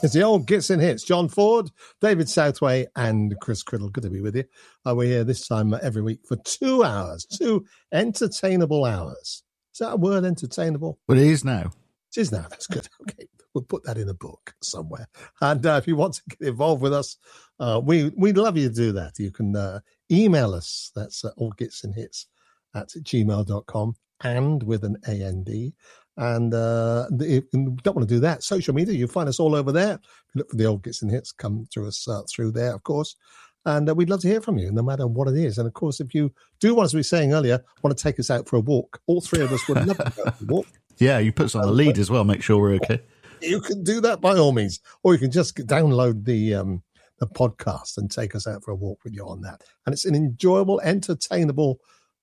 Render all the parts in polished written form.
It's the old Gits and Hits. John Ford, David Southway, and Chris Criddle. Good to be with you. We're here this time every week for 2 hours, 2 entertainable hours. Is that a word, entertainable? Well, it is now. It is now. That's good. Okay. We'll put that in a book somewhere. And if you want to get involved with us, we'd love you to do that. You can email us. That's allgitsanhits@gmail.com and with an AND. And if you don't want to do that, social media, you'll find us all over there. If you look for the old Gits and Hits, come through us through there, of course. And we'd love to hear from you, no matter what it is. And, of course, if you do want, as we were saying earlier, want to take us out for a walk, all three of us would love to go for a walk. Yeah, you put us on the lead as well, make sure we're okay. You can do that by all means. Or you can just download the podcast and take us out for a walk with you on that. And it's an enjoyable, entertainable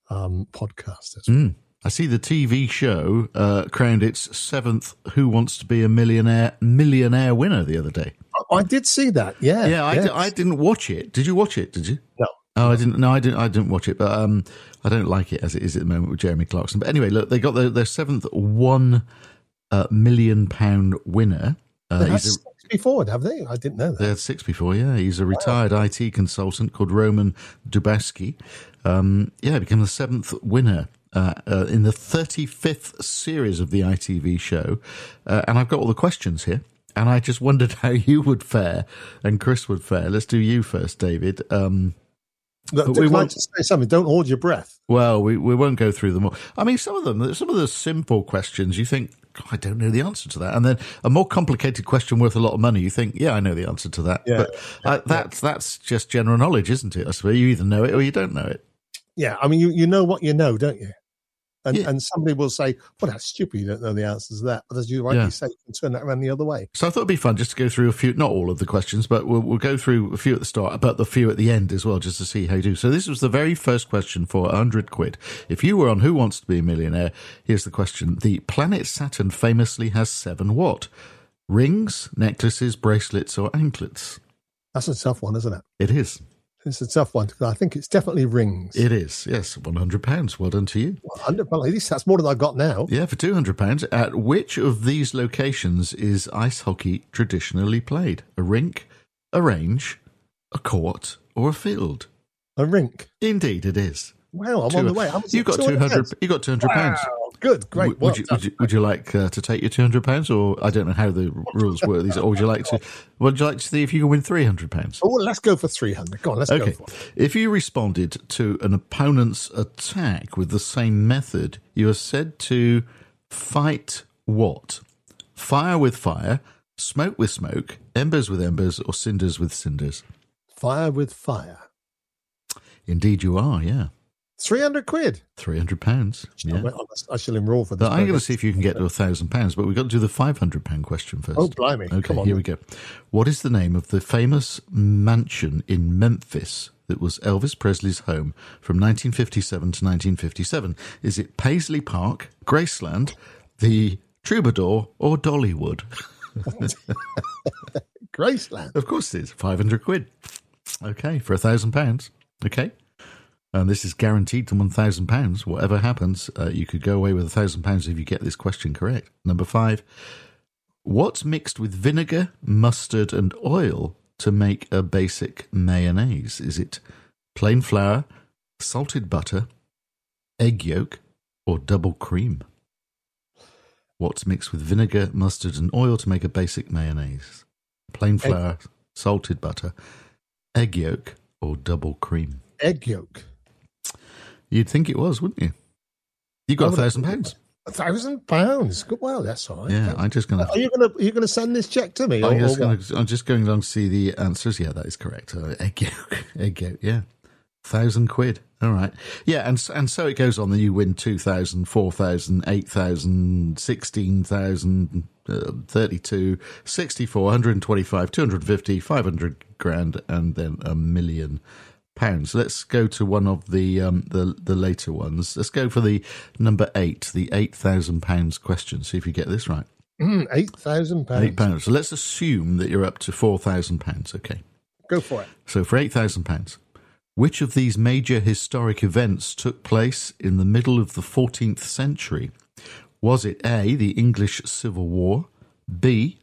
podcast as well. I see the TV show crowned its 7th Who Wants to Be a Millionaire winner the other day. I did see that. Yeah. Yeah, I didn't watch it. Did you watch it? Did you? No. Oh, I didn't. No, I didn't watch it. But I don't like it as it is at the moment with Jeremy Clarkson. But anyway, look, they got their 7th £1 million winner. He's before, have they? I didn't know that. They had 6 before. Yeah, he's a retired IT consultant called Roman Dubaski. He became the 7th winner. In the 35th series of the ITV show. And I've got all the questions here. And I just wondered how you would fare and Chris would fare. Let's do you first, David. Look, we want to say something. Don't hold your breath. Well, we won't go through them all. I mean, some of the simple questions, you think, I don't know the answer to that. And then a more complicated question worth a lot of money, you think, yeah, I know the answer to that. Yeah, but that's just general knowledge, isn't it? I suppose you either know it or you don't know it. Yeah, I mean, you know what you know, don't you? And somebody will say, well, that's stupid, you don't know the answers to that. But as you rightly say, you can turn that around the other way. So I thought it'd be fun just to go through a few, not all of the questions, but we'll go through a few at the start, but the few at the end as well, just to see how you do. So this was the very first question for £100. If you were on Who Wants to Be a Millionaire, here's the question. The planet Saturn famously has 7 what? Rings, necklaces, bracelets, or anklets? That's a tough one, isn't it? It is. It's a tough one. I think it's definitely rings. It is, yes. £100. Well done to you. £100. At least that's more than I got now. Yeah, for £200. At which of these locations is ice hockey traditionally played? A rink, a range, a court, or a field? A rink. Indeed, it is. Wow, I'm on the way. You got £200. You got £200. Wow, good, great. Would you like to take your £200, or I don't know how the rules work? Or would you like to see if you can win £300? Oh, well, let's go for 300. Go on, let's go for it. If you responded to an opponent's attack with the same method, you are said to fight what? Fire with fire, smoke with smoke, embers with embers, or cinders with cinders? Fire with fire. Indeed, you are. Yeah. £300. £300. Yeah. I shall enroll for this. I'm going to see if you can get to £1,000, but we've got to do the £500 question first. Oh, blimey. Okay, here we go. What is the name of the famous mansion in Memphis that was Elvis Presley's home from 1957 to 1957? Is it Paisley Park, Graceland, the Troubadour, or Dollywood? Graceland. Of course it is. £500. Okay, for £1,000. Okay. And this is guaranteed to £1,000. Whatever happens, you could go away with £1,000 if you get this question correct. Number 5. What's mixed with vinegar, mustard, and oil to make a basic mayonnaise? Is it plain flour, salted butter, egg yolk, or double cream? What's mixed with vinegar, mustard, and oil to make a basic mayonnaise? Plain flour, salted butter, egg yolk, or double cream? Egg yolk. You'd think it was, wouldn't you? You got £1,000. £1,000. Good. Well, that's all right. Yeah, I'm just going to. Are you going to send this check to me? I'm just going along to see the answers. Yeah, that is correct. Egg yolk. Yeah, £1,000. All right. Yeah, and so it goes on. Then you win 2,000, 4,000, 8,000, 16,000, 32, 64, 125, 250, 500 grand, and then £1 million. Let's go to one of the later ones. Let's go for the number 8, the £8,000 question. See if you get this right. £8,000. £8. So let's assume that you're up to £4,000. Okay, go for it. So for £8,000, which of these major historic events took place in the middle of the 14th century? Was it A, the English Civil War, B,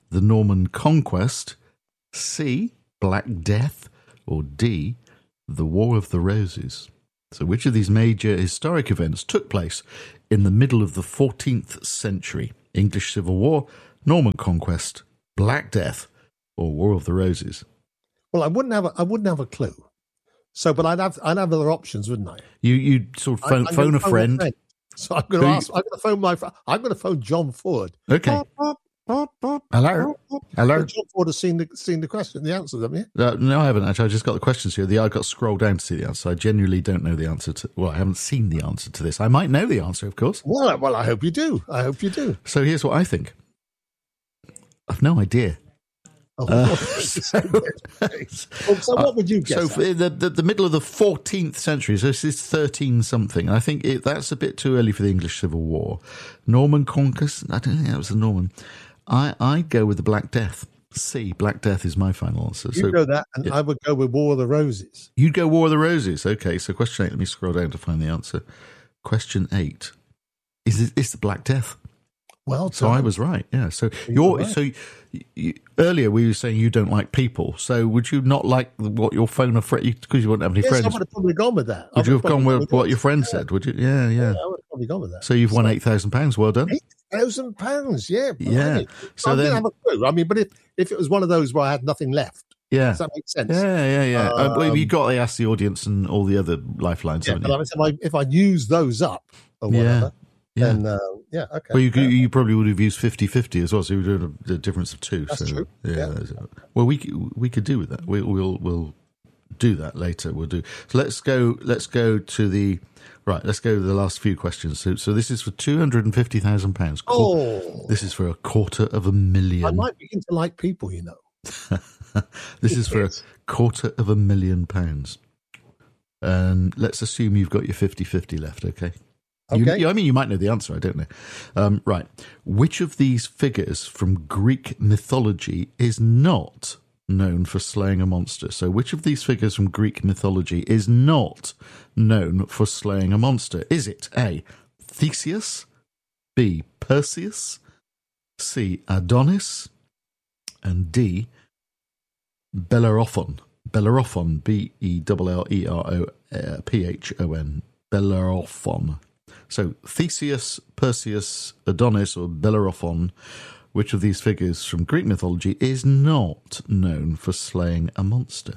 the Norman Conquest, C, Black Death, or D, the War of the Roses? So which of these major historic events took place in the middle of the 14th century? English Civil War, Norman Conquest, Black Death, or War of the Roses? Well, I wouldn't have a clue. So, but I'd have other options, wouldn't I? You sort of phone a friend. So I'm going to ask. I'm going to phone my. I'm going to phone John Ford. Okay. Hello. John Ford has seen the question, the answer, haven't you? No, I haven't actually. I just got the questions here. I've got to scroll down to see the answer. I genuinely don't know the answer to. Well, I haven't seen the answer to this. I might know the answer, of course. Well, I hope you do. So here's what I think. I've no idea. So what would you guess? So the middle of the 14th century, so this is 13 something. I think that's a bit too early for the English Civil War. Norman Conquest, I don't think that was the Norman. I'd go with the Black Death. C, Black Death is my final answer. You go that, and yeah. I would go with War of the Roses. You'd go War of the Roses. Okay, so question 8. Let me scroll down to find the answer. Question 8. Is the Black Death? Well, so I was right. Yeah. So earlier we were saying you don't like people. So would you not like what your phone a friend because you wouldn't have any friends? I would have probably gone with that. Would you have gone with what your friend said? Would you? Yeah. I would have probably gone with that. So you've won £8,000. Well done. £8,000. Yeah. Yeah. So I didn't have a clue. I mean, but if it was one of those where I had nothing left. Yeah. Does that make sense? Yeah. You got to ask the audience and all the other lifelines. Yeah, but if I use those up or whatever. Yeah. Then, okay. Well, you probably would have used 50-50 as well, so you're doing a difference of 2. That's true. Yeah. Well, we could do with that. We'll do that later. We'll do. So let's go to the right. Let's go to the last few questions. So this is for £250,000. Oh, this is for $250,000. I might begin to like people, you know. This is for £250,000. And let's assume you've got your 50-50 left. Okay. Okay. You might know the answer. I don't know. Right. Which of these figures from Greek mythology is not known for slaying a monster? So which of these figures from Greek mythology is not known for slaying a monster? Is it A, Theseus, B, Perseus, C, Adonis, and D, Bellerophon? Bellerophon, Bellerophon. Bellerophon. So Theseus, Perseus, Adonis, or Bellerophon, which of these figures from Greek mythology is not known for slaying a monster?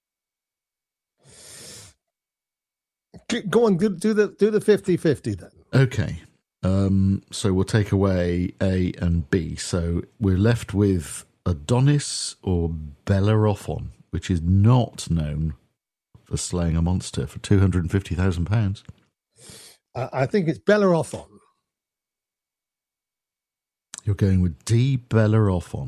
Go on, do the 50-50 then. Okay. So we'll take away A and B. So we're left with Adonis or Bellerophon, which is not known for slaying a monster for £250,000. I think it's Bellerophon. You're going with D, Bellerophon.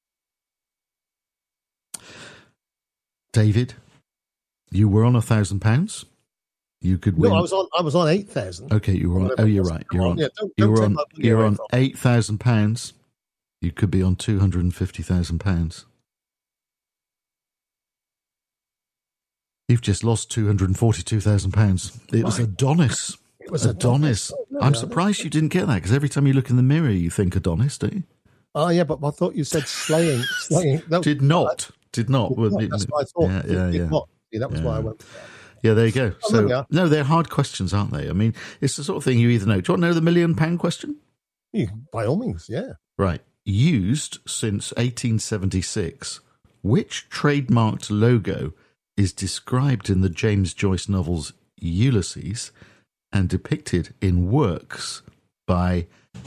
David, you were on £1,000. You could win. No, I was on 8,000. Okay, you were on. Oh, you're right. You're on. You're on £8,000. You could be on £250,000. You've just lost £242,000. It was Adonis. It was Adonis. I'm surprised you didn't get that, because every time you look in the mirror, you think Adonis, don't you? Oh, yeah, but I thought you said slaying. No, Did not. That's what I thought. Yeah. That was why I went. Yeah, there you go. Oh, So, no, they're hard questions, aren't they? I mean, it's the sort of thing you either know. Do you want to know the £1 million question? By all means, yeah. Right. Used since 1876, which trademarked logo is described in the James Joyce novels Ulysses and depicted in works by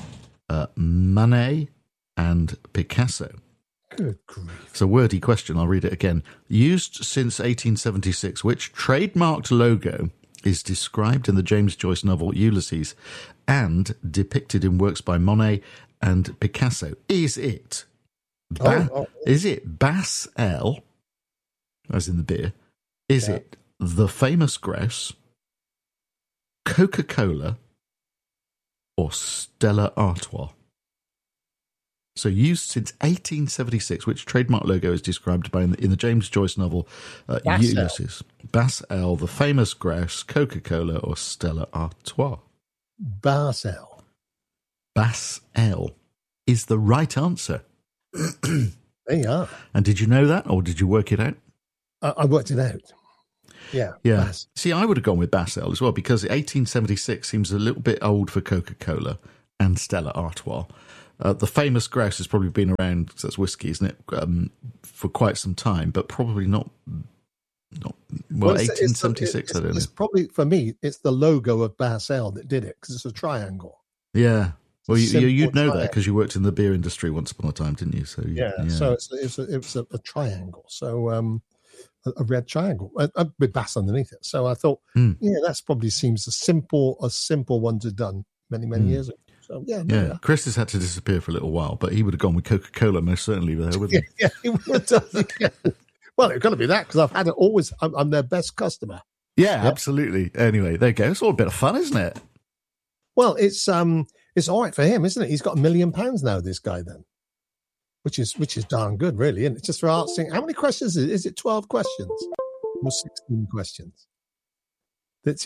Manet and Picasso? Good grief. It's a wordy question. I'll read it again. Used since 1876, which trademarked logo is described in the James Joyce novel Ulysses and depicted in works by Monet and Picasso? Is it is it Bass L, as in the beer? Is it the famous grouse, Coca-Cola, or Stella Artois? So used since 1876, which trademark logo is described by in the James Joyce novel Ulysses? Bass L, the famous grouse, Coca-Cola, or Stella Artois? Bass L. Bass L is the right answer. There you are. And did you know that, or did you work it out? I worked it out. Yeah. Yeah. Bass. See, I would have gone with Bass Ale as well, because 1876 seems a little bit old for Coca-Cola and Stella Artois. The famous grouse has probably been around, because that's whiskey, isn't it, for quite some time, but probably not 1876, I don't know. It's probably, for me, it's the logo of Bass Ale that did it, because it's a triangle. Yeah. Well, you'd know triangle. that because you worked in the beer industry once upon a time, didn't you? So So it's a triangle. So a red triangle with Bass underneath it. So I thought, that's probably seems a simple one to done many years ago. So yeah. Chris has had to disappear for a little while, but he would have gone with Coca-Cola most certainly there, wouldn't he? Yeah, he would have done. Yeah. Well, it's got to be that, because I've had it always. I'm their best customer. Yeah, absolutely. Anyway, there you go. It's all a bit of fun, isn't it? Well, it's all right for him, isn't it? He's got £1 million now, this guy, then, which is darn good, really. And it's just for asking, how many questions is it? 12 questions or 16 questions? It's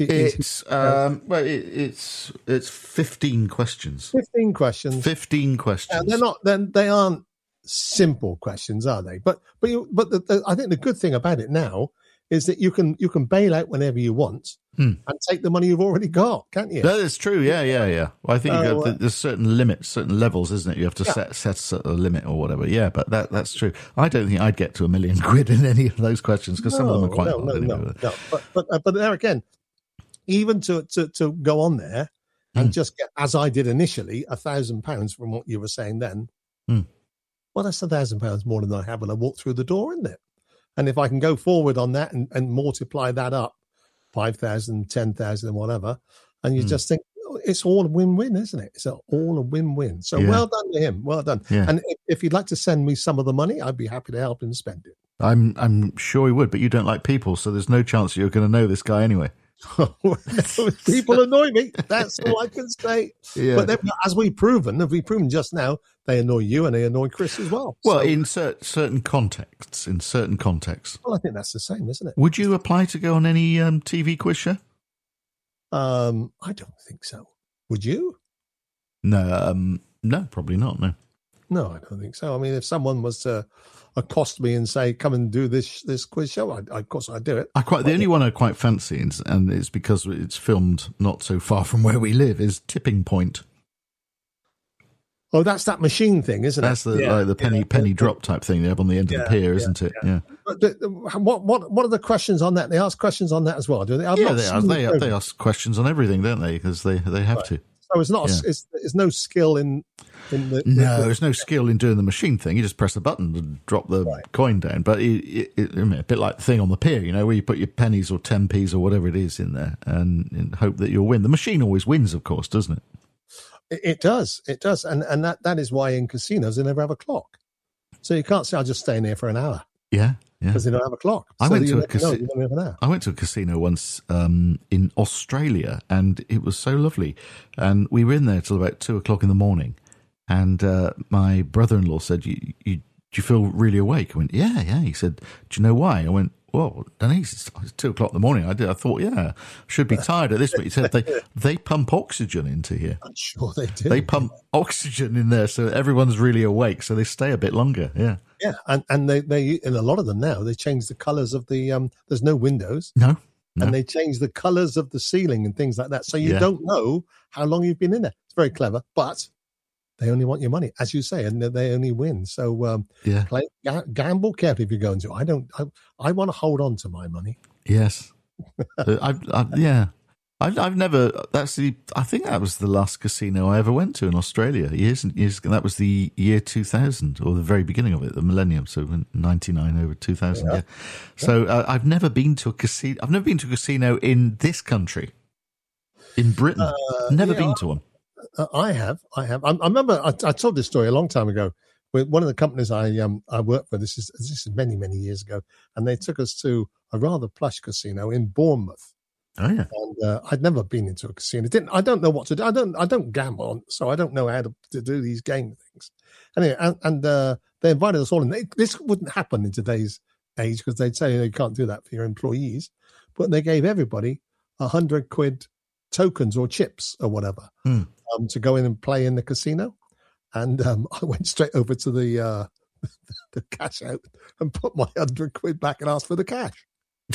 15 questions. 15 questions. 15 questions. And they aren't simple questions, are they? But I think the good thing about it now is that you can bail out whenever you want and take the money you've already got, can't you? That is true. Yeah. Well, I think there's certain limits, certain levels, isn't it? You have to set a limit or whatever. Yeah, but that's true. I don't think I'd get to £1 million in any of those questions, because some of them are quite hard. No. But there again, even to go on there and just get, as I did initially, £1,000 from what you were saying then. Well, that's £1,000 more than I have when I walk through the door, isn't it? And if I can go forward on that and multiply that up, 5,000, 10,000, and whatever, and you just think, it's all a win-win, isn't it? It's all a win-win. So well done to him. Well done. Yeah. And if you'd like to send me some of the money, I'd be happy to help him spend it. I'm sure he would, but you don't like people, so there's no chance you're going to know this guy anyway. People annoy me. That's all I can say. Yeah. But as we've proven just now, they annoy you and they annoy Chris as well. Well, in certain contexts. Well, I think that's the same, isn't it? Would you apply to go on any TV quiz show? I don't think so. Would you? No, probably not. No, I don't think so. I mean, if someone was to accost me and say, "Come and do this quiz show," of course I'd do it. The only one I quite fancy, and it's because it's filmed not so far from where we live, is Tipping Point. Oh, that's that machine thing, isn't it? That's the penny drop type thing they have on the end of the pier, isn't it? Yeah. But what are the questions on that? They ask questions on that as well, do they? They ask questions on everything, don't they? Because they have to. So it's not. It's no skill in the. No, there's no skill in doing the machine thing. You just press a button and drop the coin down. But a bit like the thing on the pier, where you put your pennies or 10p's or whatever it is in there and hope that you'll win. The machine always wins, of course, doesn't it? It does, and that is why in casinos they never have a clock. So you can't say, "I'll just stay in here for an hour." Yeah. Because they don't have a clock. I went to a casino once in Australia, and it was so lovely. And we were in there till about 2:00 in the morning. And my brother-in-law said, "Do you feel really awake?" I went, "Yeah." He said, "Do you know why?" I went, "Well, I don't know. It's 2:00 in the morning." I thought, I should be tired at this. But he said they pump oxygen into here. I'm sure they do. They pump oxygen in there, so everyone's really awake, so they stay a bit longer. Yeah. Yeah, and they in a lot of them now they change the colours of the there's no windows. No. And they change the colours of the ceiling and things like that, so you don't know how long you've been in there. It's very clever, but they only want your money, as you say, and they only win. So gamble carefully if you're going to. I want to hold on to my money. Yes, I've never. I think that was the last casino I ever went to in Australia. Years and years. That was the year 2000, or the very beginning of it, the millennium. So 99 over 2000. Yeah. So I've never been to a casino. I've never been to a casino in this country, in Britain. Never been to one. I have. I remember I told this story a long time ago. With one of the companies I worked for. This is many years ago, and they took us to a rather plush casino in Bournemouth. Oh yeah, and I'd never been into a casino. I don't know what to do. I don't gamble, so I don't know how to do these game things. Anyway, and they invited us all in. This wouldn't happen in today's age because they'd say you can't do that for your employees. But they gave everybody £100 tokens or chips or whatever to go in and play in the casino. And I went straight over to the cash out and put my 100 quid back and asked for the cash.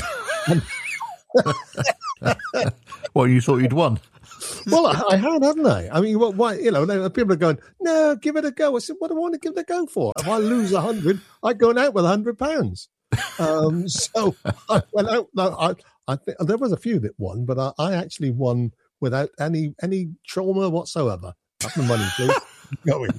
Well, you thought you'd won. Well, I had, hadn't I? I mean, why? People are going, no, give it a go. I said, what do I want to give it a go for? If I lose 100, I'm going out with £100. So I went out. No, I think there was a few that won, but I actually won without any trauma whatsoever. Up the money, please. Going.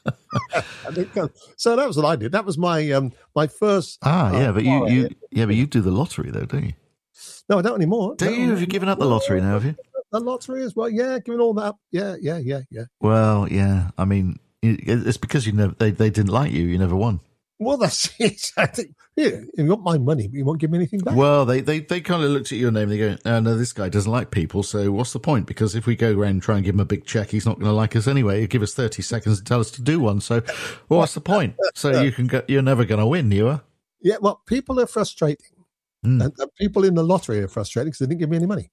So that was what I did. That was my my first. But you do the lottery though, don't you? No, I don't anymore. Do you? Have you given up the lottery now? Have you? The lottery as well. Yeah, giving all that up. Yeah. Well, yeah. I mean, it's because they didn't like you. You never won. Well, that's it. I think, you want my money, but you won't give me anything back. Well, they kind of looked at your name and they go, no, this guy doesn't like people, so what's the point? Because if we go around and try and give him a big check, he's not going to like us anyway. He'll give us 30 seconds and tell us to do one. So what's the point? So you're never going to win, you are? Yeah, well, people are frustrating. And people in the lottery are frustrating because they didn't give me any money.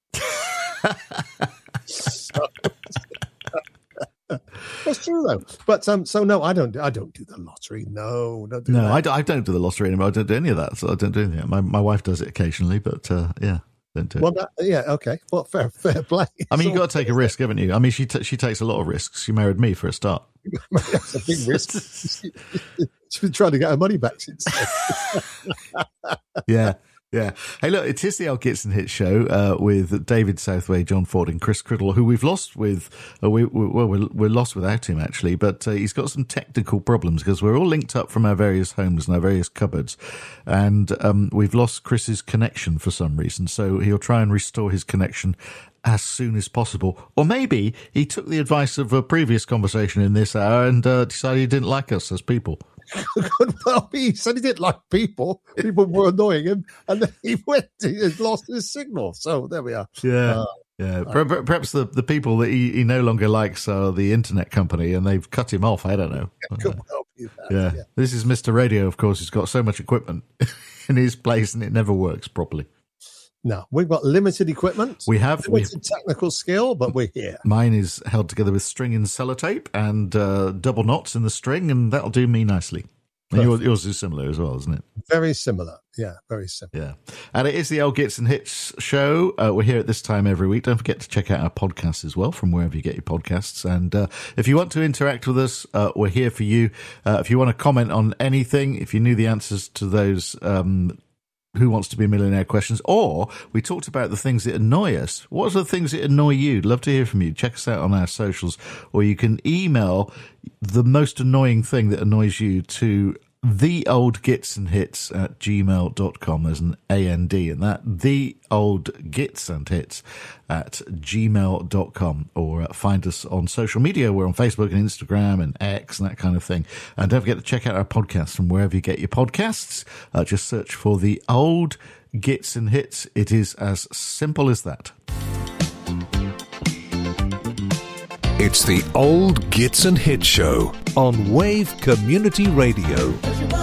That's true though. But so no, I don't do the lottery. No, don't do that. I don't do the lottery anymore. I don't do any of that. So I don't do anything. My wife does it occasionally, but don't do it. Well, okay. Well, fair play. I mean, you've got to take a risk, haven't you? I mean, she takes a lot of risks. She married me for a start. That's a big risk. She's been trying to get her money back since. Yeah. Hey, look, it is the Al Gitson Hit Show with David Southway, John Ford, and Chris Criddle, who we've lost with. We're lost without him actually, but he's got some technical problems because we're all linked up from our various homes and our various cupboards, and we've lost Chris's connection for some reason. So he'll try and restore his connection as soon as possible, or maybe he took the advice of a previous conversation in this hour and decided he didn't like us as people. Well, he said he didn't like people. People were annoying him, and then he lost his signal. So there we are. Yeah. Perhaps the people that he no longer likes are the internet company, and they've cut him off. I don't know. Could well be that. Yeah. This is Mr. Radio, of course. He's got so much equipment in his place, and it never works properly. No, we've got limited equipment. We have limited technical skill, but we're here. Mine is held together with string and sellotape and double knots in the string, and that'll do me nicely. And yours is similar as well, isn't it? Very similar. Yeah, very similar. Yeah. And it is the Al Gitson Hits Show. We're here at this time every week. Don't forget to check out our podcast as well from wherever you get your podcasts. And if you want to interact with us, we're here for you. If you want to comment on anything, if you knew the answers to those Who Wants to Be a Millionaire questions, or we talked about the things that annoy us. What are the things that annoy you? Love to hear from you. Check us out on our socials, or you can email the most annoying thing that annoys you to theoldgitsandhits@gmail.com. There's an AND in that. theoldgitsandhits@gmail.com, or find us on social media. We're on Facebook and Instagram and X and that kind of thing. And don't forget to check out our podcast from wherever you get your podcasts. Just search for The Old Gitson Hits. It is as simple as that. It's the Old Gitson Hit Show on Wave Community Radio.